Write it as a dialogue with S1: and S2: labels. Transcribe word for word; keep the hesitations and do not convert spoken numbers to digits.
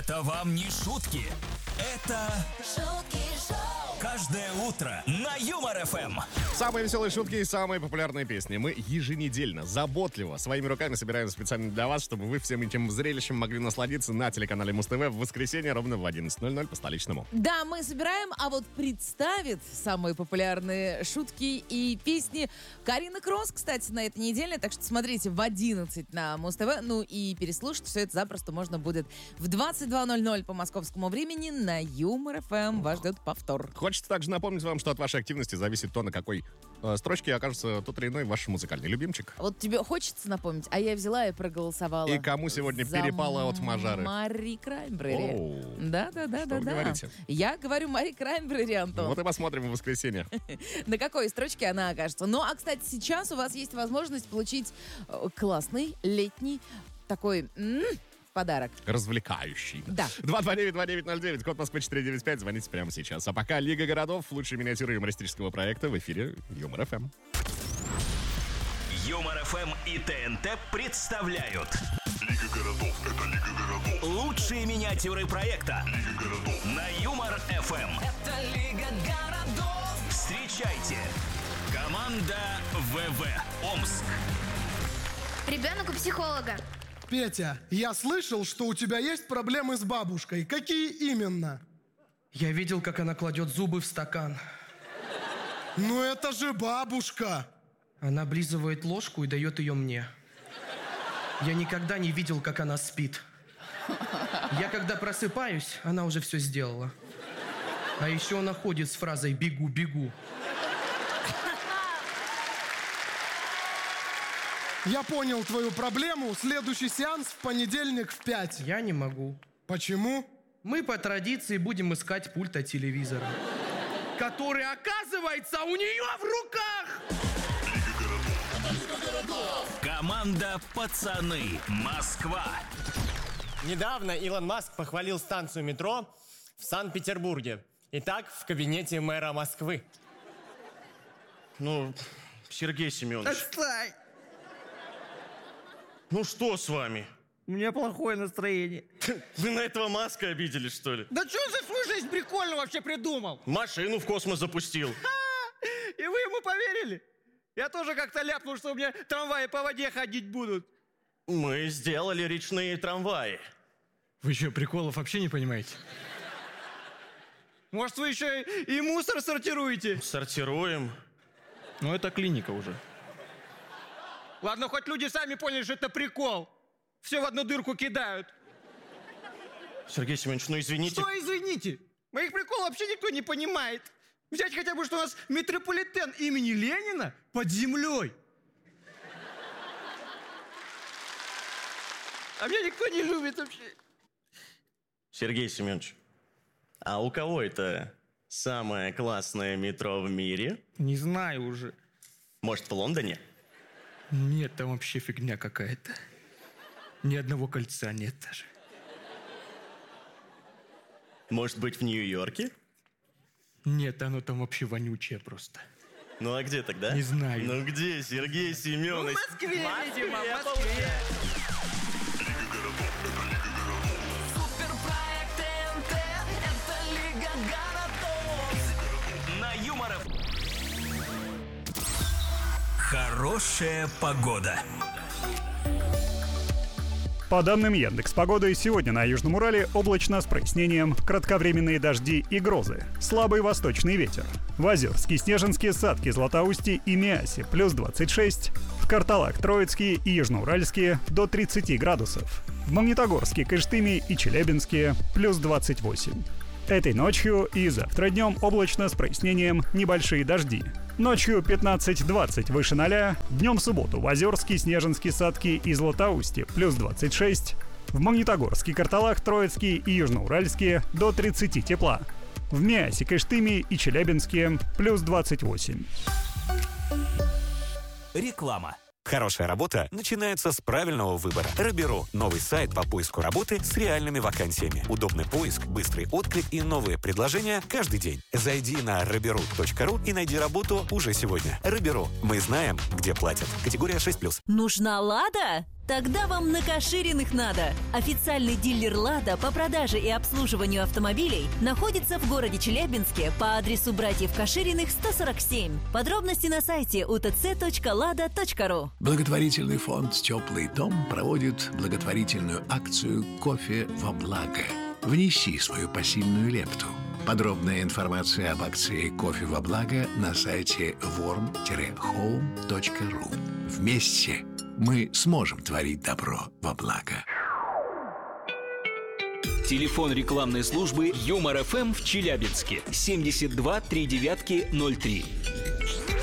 S1: Это вам не шутки. Это
S2: шутки шоу.
S1: Каждое утро на Юмор-ФМ.
S3: Самые веселые шутки и самые популярные песни мы еженедельно, заботливо, своими руками собираем специально для вас, чтобы вы всем этим зрелищем могли насладиться на телеканале Муз-ТВ в воскресенье ровно в одиннадцать ноль ноль по столичному.
S4: Да, мы собираем, а вот представит самые популярные шутки и песни Карина Кросс, кстати, на этой неделе. Так что смотрите в одиннадцать на Муз-ТВ. Ну и переслушать все это запросто можно будет в двадцать два ноль ноль по московскому времени на Юмор-ФМ. Вас ждет повтор.
S3: Хочется также напомнить вам, что от вашей активности зависит то, на какой э, строчке окажется тот или иной ваш музыкальный любимчик.
S4: Вот тебе хочется напомнить, а я взяла и проголосовала.
S3: И кому сегодня
S4: за
S3: перепало от Мажары?
S4: Мари Краймбрери.
S3: Оу.
S4: Да, да, да,
S3: Что
S4: да,
S3: вы
S4: да.
S3: говорите?
S4: Я говорю Мари Краймбрери, Антон.
S3: Вот и посмотрим в воскресенье.
S4: На какой строчке она окажется. Ну, а, кстати, сейчас у вас есть возможность получить э, классный летний такой м- подарок.
S3: Развлекающий.
S4: Да.
S3: два два девять два девять ноль девять, код Москвы четыре девять пять. Звоните прямо сейчас. А пока Лига городов, лучшие миниатюры юмористического проекта в эфире Юмор-ФМ.
S1: Юмор-ФМ и ТНТ представляют
S5: Лига городов, это Лига городов.
S1: лучшие миниатюры проекта
S5: Лига городов.
S1: на Юмор-ФМ.
S2: Это Лига городов.
S1: Встречайте. Команда ВВ Омск.
S6: Ребенок у психолога.
S7: Петя, я слышал, что у тебя есть проблемы с бабушкой. Какие именно?
S8: Я видел, как она кладет зубы в стакан.
S7: Ну это же бабушка.
S8: Она облизывает ложку и дает ее мне. Я никогда не видел, как она спит. Я когда просыпаюсь, она уже все сделала. А еще она ходит с фразой «бегу, бегу».
S7: Я понял твою проблему. Следующий сеанс в понедельник в пять.
S8: Я не могу.
S7: Почему?
S8: Мы по традиции будем искать пульт от телевизора, который, оказывается, у нее в руках!
S1: Команда «Пацаны». Москва.
S9: Недавно Илон Маск похвалил станцию метро в Санкт-Петербурге. Итак, в кабинете мэра Москвы.
S10: Ну, Сергей Семенович,
S11: Отстань!
S10: ну что с вами?
S11: У меня плохое настроение.
S10: Вы на этого Маска обиделись, что ли?
S11: Да что за свою жизнь прикольно вообще придумал?
S10: Машину в космос запустил.
S11: И вы ему поверили? Я тоже как-то ляпнул, что у меня трамваи по воде ходить будут.
S10: Мы сделали речные трамваи.
S12: Вы что, приколов вообще не понимаете?
S11: Может, вы еще и мусор сортируете?
S10: Сортируем.
S12: Ну, это клиника уже.
S11: Ладно, хоть люди сами поняли, что это прикол. Все в одну дырку кидают.
S10: Сергей Семенович, ну извините.
S11: Что извините? Моих приколов вообще никто не понимает. Взять хотя бы, что у нас метрополитен имени Ленина под землей. А меня никто не любит вообще.
S10: Сергей Семенович, а у кого это самое классное метро в мире?
S12: Не знаю уже.
S10: Может, в Лондоне?
S12: Нет, там вообще фигня какая-то. Ни одного кольца нет даже.
S10: Может быть, в Нью-Йорке?
S12: Нет, оно там вообще вонючее просто.
S10: Ну а где тогда?
S12: Не знаю.
S10: Ну где, Сергей Семенович?
S11: В Москве, видимо, в Москве.
S5: Лига городов, это Лига городов.
S2: Суперпроект ТНТ. Это Лига городов.
S1: На Юмор-ФМ. Хорошая погода.
S13: По данным Яндекс.Погоды, сегодня на Южном Урале облачно с прояснением, кратковременные дожди и грозы, слабый восточный ветер. В Озерске, Снежинске, Садке, Златоусте и Миасе плюс двадцать шесть, в Карталах, Троицкие и Южноуральске до тридцати градусов, в Магнитогорске, Кыштыме и Челябинске плюс двадцать восемь. Этой ночью и завтра днем облачно с прояснением, небольшие дожди. Ночью пятнадцать-двадцать выше ноля, днем в субботу в Озерске, Снежинске, Садке и Златоусте плюс двадцать шесть, в Магнитогорске, Карталах, Троицкие и Южноуральске до тридцати тепла, в Миасе, Кыштыме и Челябинске плюс двадцать восемь.
S1: Реклама.
S14: Хорошая работа начинается с правильного выбора. Роберу – новый сайт по поиску работы с реальными вакансиями. Удобный поиск, быстрый отклик и новые предложения каждый день. Зайди на роберу точка ру и найди работу уже сегодня. Роберу. Мы знаем, где платят. Категория шесть плюс.
S15: Нужна «Лада»? Тогда вам на Кашириных надо. Официальный дилер «Лада» по продаже и обслуживанию автомобилей находится в городе Челябинске по адресу братьев Кашириных, сто сорок семь. Подробности на сайте у тэ цэ точка лада точка ру.
S16: Благотворительный фонд «Теплый дом» проводит благотворительную акцию «Кофе во благо». Внеси свою посильную лепту. Подробная информация об акции «Кофе во благо» на сайте ворм хоум точка ру. Вместе мы сможем творить добро во благо.
S1: Телефон рекламной службы Юмор ФМ в Челябинске семьдесят два три девятки ноль три.